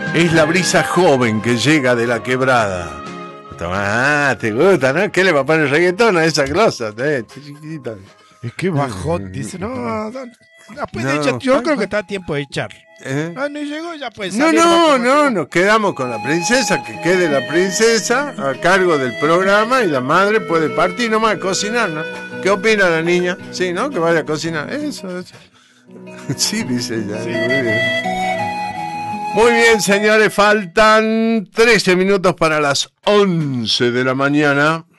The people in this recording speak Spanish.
Es la brisa joven que llega de la quebrada. Ah, te gusta, ¿no? ¿Qué le va a poner reggaetón a esa cosa? Chiquita. Es que bajón, dice, no, después de No, echar, yo creo que está a tiempo de echar. No llegó, ya puede salir. No, nos quedamos con la princesa, que quede la princesa a cargo del programa y la madre puede partir nomás a cocinar, ¿no? ¿Qué opina la niña? Sí, ¿no? Que vaya a cocinar. Eso. Sí, dice ella. Sí. Muy bien. Muy bien, señores, faltan 13 minutos para las 11 de la mañana.